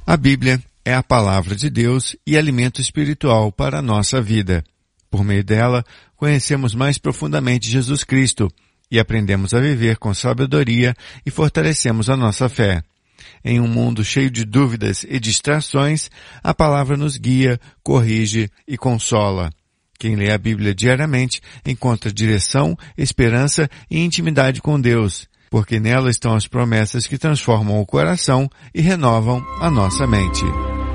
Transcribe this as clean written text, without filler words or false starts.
A Bíblia é a palavra de Deus e alimento espiritual para a nossa vida. Por meio dela, conhecemos mais profundamente Jesus Cristo e aprendemos a viver com sabedoria e fortalecemos a nossa fé. Em um mundo cheio de dúvidas e distrações, a palavra nos guia, corrige e consola. Quem lê a Bíblia diariamente encontra direção, esperança e intimidade com Deus, porque nela estão as promessas que transformam o coração e renovam a nossa mente.